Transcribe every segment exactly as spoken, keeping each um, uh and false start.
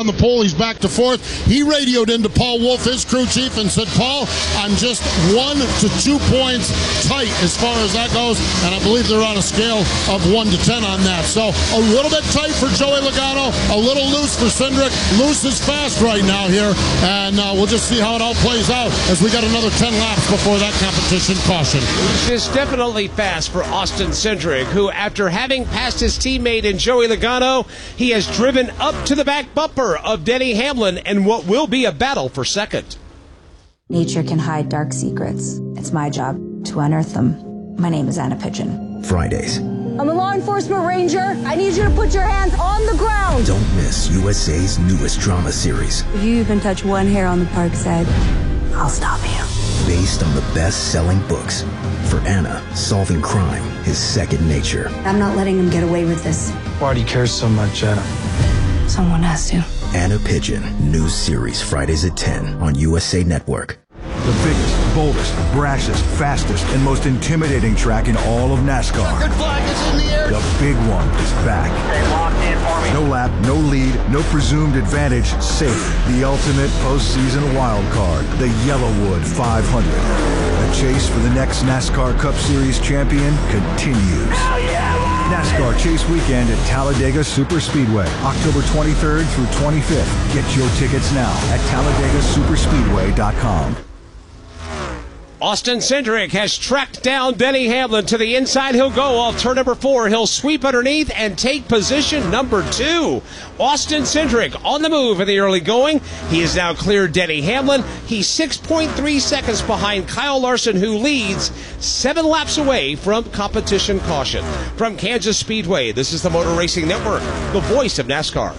on the pole. He's back to fourth. He radioed into Paul Wolf, his crew chief, and said, Paul, I'm just one to two points tight as far as that goes, and I believe they're on a scale of one to ten on that. So a little bit tight for Joey Logano, a little loose for Cindric. Loose is fast right now here, and uh, we'll just see how it all plays out as we got another ten laps before that competition caution. It's definitely fast for Austin Cindric, who, after having passed his teammate in Joey Logano, he has driven up to the back bumper of Denny Hamlin in what will be a battle for second. Nature can hide dark secrets. It's my job to unearth them. My name is Anna Pigeon. Fridays. I'm a law enforcement ranger. I need you to put your hands on the ground. Don't miss U S A's newest drama series. If you even touch one hair on the park side, I'll stop you. Based on the best-selling books. For Anna, solving crime is second nature. I'm not letting him get away with this. Why do you care so much, Anna? Someone has to. Anna Pigeon, new series Fridays at ten on U S A Network. The biggest, boldest, brashest, fastest, and most intimidating track in all of NASCAR. Good flag is in the air. The big one is back. Stay locked in for me. No lap, no lead, no presumed advantage, safe. The ultimate postseason wild card, the Yellowwood five hundred. The chase for the next NASCAR Cup Series champion continues. Hell yeah! NASCAR Chase Weekend at Talladega Superspeedway, October twenty-third through twenty-fifth. Get your tickets now at Talladega Superspeedway dot com. Austin Cindric has tracked down Denny Hamlin. To the inside he'll go off turn number four. He'll sweep underneath and take position number two. Austin Cindric on the move in the early going. He has now cleared Denny Hamlin. He's six point three seconds behind Kyle Larson, who leads seven laps away from competition caution. From Kansas Speedway, this is the Motor Racing Network, the voice of NASCAR.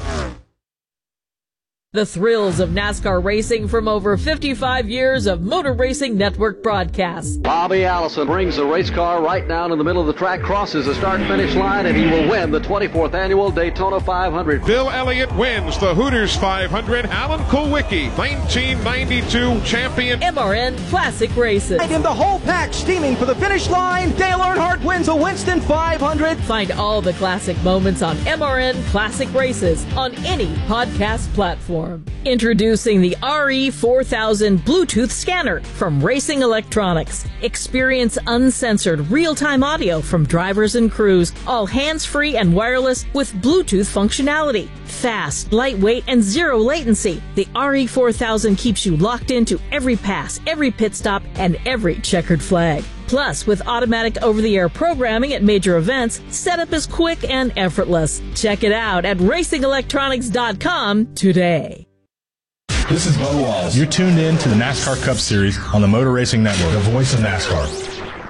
The thrills of NASCAR racing from over fifty-five years of Motor Racing Network broadcasts. Bobby Allison brings the race car right down in the middle of the track, crosses the start-finish line, and he will win the twenty-fourth annual Daytona five hundred. Bill Elliott wins the Hooters five hundred. Alan Kulwicki, nineteen ninety-two champion. M R N Classic Races. In the whole pack, steaming for the finish line, Dale Earnhardt wins the Winston five hundred. Find all the classic moments on M R N Classic Races on any podcast platform. Introducing the R E four thousand Bluetooth scanner from Racing Electronics. Experience uncensored real-time audio from drivers and crews, all hands-free and wireless with Bluetooth functionality. Fast, lightweight, and zero latency. The R E four thousand keeps you locked into every pass, every pit stop, and every checkered flag. Plus, with automatic over-the-air programming at major events, setup is quick and effortless. Check it out at racing electronics dot com today. This is Bubba Wallace. You're tuned in to the NASCAR Cup Series on the Motor Racing Network, the voice of NASCAR.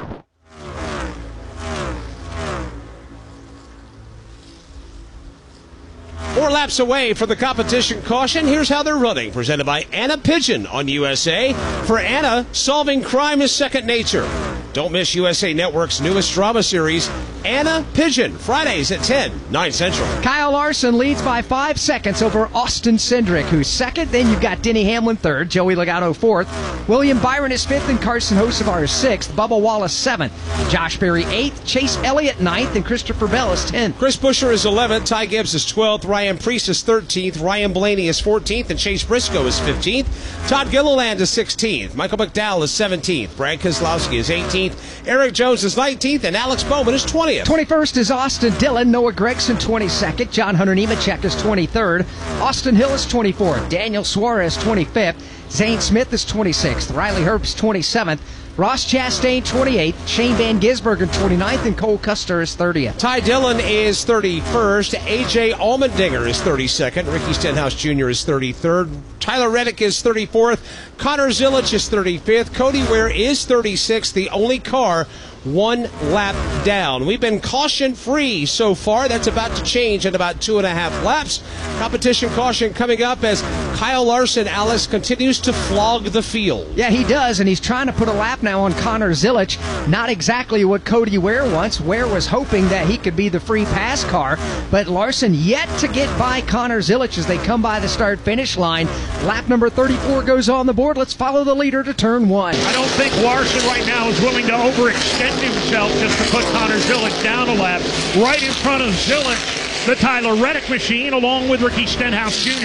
Four laps away for the competition caution. Here's how they're running. Presented by Anna Pigeon on U S A. For Anna, solving crime is second nature. Don't miss U S A Network's newest drama series, Anna Pigeon, Fridays at ten, nine Central. Kyle Larson leads by five seconds over Austin Cindric, who's second. Then you've got Denny Hamlin third, Joey Logano fourth. William Byron is fifth, and Carson Hocevar is sixth. Bubba Wallace seventh. Josh Berry eighth. Chase Elliott ninth, and Christopher Bell is tenth. Chris Buescher is eleventh. Ty Gibbs is twelfth. Ryan Preece is thirteenth. Ryan Blaney is fourteenth, and Chase Briscoe is fifteenth. Todd Gilliland is sixteenth. Michael McDowell is seventeenth. Brad Keselowski is eighteenth. Eric Jones is nineteenth, and Alex Bowman is twentieth. twenty-first is Austin Dillon. Noah Gragson twenty-second. John Hunter Nemechek is twenty-third. Austin Hill is twenty-fourth. Daniel Suarez twenty-fifth. Zane Smith is twenty-sixth. Riley Herbst twenty-seventh. Ross Chastain twenty-eighth. Shane Van Gisbergen twenty-ninth, and Cole Custer is thirtieth. Ty Dillon is thirty-first. A J Allmendinger is thirty-second. Ricky Stenhouse Junior is thirty-third. Tyler Reddick is thirty-fourth. Connor Zilic is thirty-fifth. Cody Ware is thirty-sixth. The only car one lap down. We've been caution-free so far. That's about to change in about two and a half laps. Competition caution coming up as Kyle Larson, Alice, continues to flog the field. Yeah, he does, and he's trying to put a lap now on Connor Zilic. Not exactly what Cody Ware wants. Ware was hoping that he could be the free pass car, but Larson yet to get by Connor Zilic as they come by the start-finish line. Lap number thirty-four goes on the board. Let's follow the leader to turn one. I don't think Larson right now is willing to overextend himself just to put Connor Zilic down a lap. Right in front of Zilic, the Tyler Reddick machine, along with Ricky Stenhouse Junior Yeah,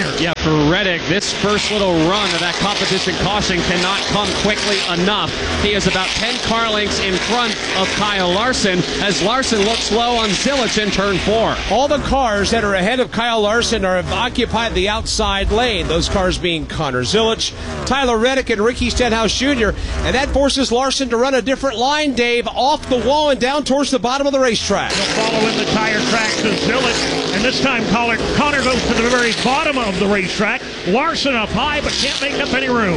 for Reddick. This first little run of that competition caution cannot come quickly enough. He is about ten car lengths in front of Kyle Larson as Larson looks low on Zilic in turn four. All the cars that are ahead of Kyle Larson are have occupied the outside lane. Those cars being Connor Zilic, Tyler Reddick, and Ricky Stenhouse Junior And that forces Larson to run a different line, Dave, off the wall and down towards the bottom of the racetrack. He'll follow in the tire tracks of Zilic, and this time Connor, Connor goes to the very bottom of the racetrack. Larson up high, but can't make up any room.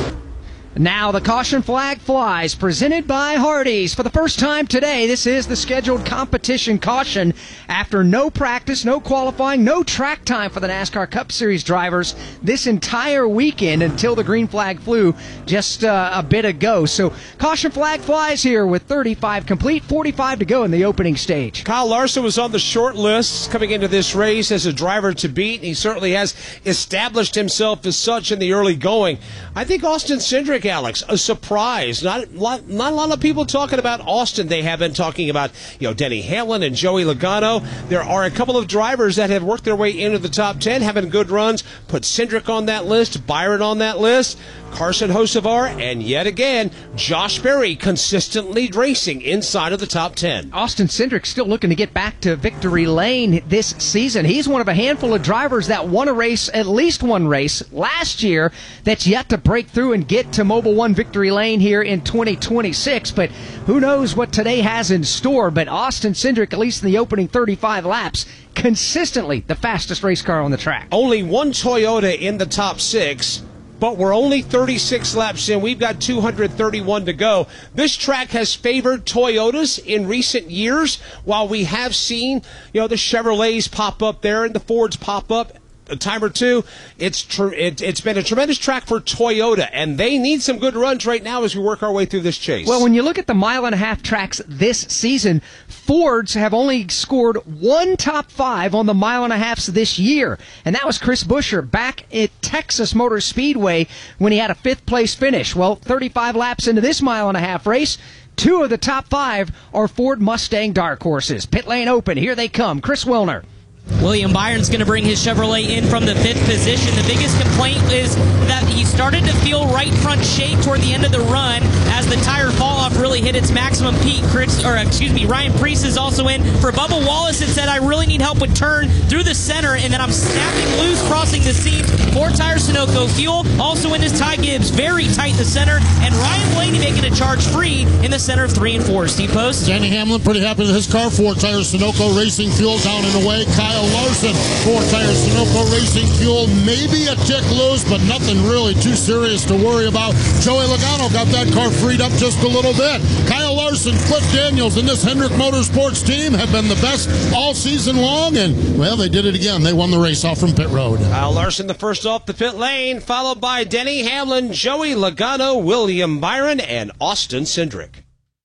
Now the caution flag flies, presented by Hardee's. For the first time today, this is the scheduled competition caution. After no practice, no qualifying, no track time for the NASCAR Cup Series drivers this entire weekend until the green flag flew just uh, a bit ago. So caution flag flies here with thirty-five complete, forty-five to go in the opening stage. Kyle Larson was on the short list coming into this race as a driver to beat. He certainly has established himself as such in the early going. I think Austin Cindric, Alex, a surprise. Not, not, not a lot of people talking about Austin. They have been talking about, you know, Denny Hamlin and Joey Logano. There are a couple of drivers that have worked their way into the top ten, having good runs. Put Cindric on that list, Byron on that list, Carson Hocevar, and yet again, Josh Berry consistently racing inside of the top ten. Austin Cindric still looking to get back to victory lane this season. He's one of a handful of drivers that won a race, at least one race, last year that's yet to break through and get to Mobil one victory lane here in twenty twenty-six. But who knows what today has in store. But Austin Cindric, at least in the opening thirty-five laps, consistently the fastest race car on the track. Only one Toyota in the top six, but we're only thirty-six laps in. We've got two hundred thirty-one to go. This track has favored Toyotas in recent years, while we have seen, you know, the Chevrolets pop up there and the Fords pop up a time or two. It's tr- it, it's been a tremendous track for Toyota, and they need some good runs right now as we work our way through this chase. Well, when you look at the mile and a half tracks this season, Fords have only scored one top five on the mile and a halfs this year, and that was Chris Buescher back at Texas Motor Speedway when he had a fifth place finish. Well, thirty-five laps into this mile and a half race, two of the top five are Ford Mustang dark horses. Pit lane open, here they come. Chris Wilner. William Byron's going to bring his Chevrolet in from the fifth position. The biggest complaint is that he started to feel right front shake toward the end of the run as the tire fall off really hit its maximum peak. Chris, or excuse me, Ryan Preece is also in for Bubba Wallace and said, I really need help with turn through the center, and then I'm snapping loose crossing the seams. Four tire Sunoco fuel. Also in is Ty Gibbs, very tight in the center, and Ryan Blaney making a charge free in the center of three and four. Steve Post. Denny Hamlin pretty happy with his car. Four tire Sunoco Racing Fuel down and away. Kyle Larson, four tire Sunoco Racing Fuel, maybe a tick loose, but nothing really too serious to worry about. Joey Logano got that car freed up just a little bit. Kyle Larson, Cliff Daniels, and this Hendrick Motorsports team have been the best all season long, and, well, they did it again. They won the race off from pit road. Kyle Larson, the first off the pit lane, followed by Denny Hamlin, Joey Logano, William Byron, and Austin Cindric.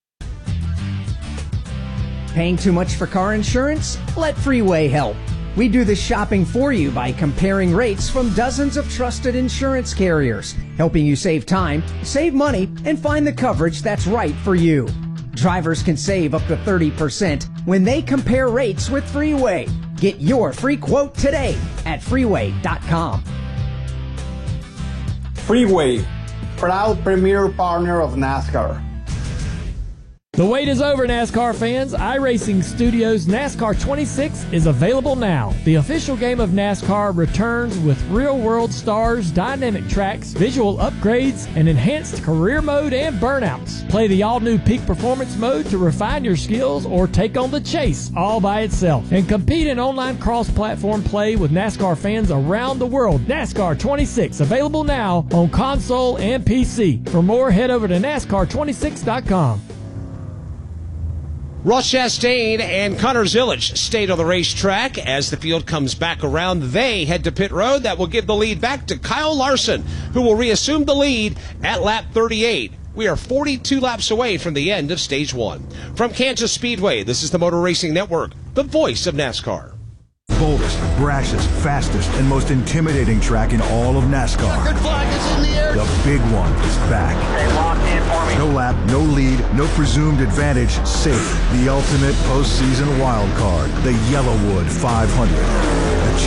Paying too much for car insurance? Let Freeway help. We do the shopping for you by comparing rates from dozens of trusted insurance carriers, helping you save time, save money, and find the coverage that's right for you. Drivers can save up to thirty percent when they compare rates with Freeway. Get your free quote today at freeway dot com. Freeway, proud premier partner of NASCAR. The wait is over, NASCAR fans. iRacing Studios NASCAR twenty-six is available now. The official game of NASCAR returns with real-world stars, dynamic tracks, visual upgrades, and enhanced career mode and burnouts. Play the all-new Peak Performance mode to refine your skills or take on the chase all by itself. And compete in online cross-platform play with NASCAR fans around the world. NASCAR twenty-six, available now on console and P C. For more, head over to NASCAR twenty-six dot com. Ross Chastain and Connor Zilic stayed on the racetrack. As the field comes back around, they head to pit road. That will give the lead back to Kyle Larson, who will reassume the lead at lap thirty-eight. We are forty-two laps away from the end of stage one. From Kansas Speedway, this is the Motor Racing Network, the voice of NASCAR. Boldest, brashest, fastest, and most intimidating track in all of NASCAR. Good flag is in the air. The big one is back. Stay locked in for me. No lap, no lead, no presumed advantage, safe. The ultimate postseason wild card, the Yellowwood five hundred.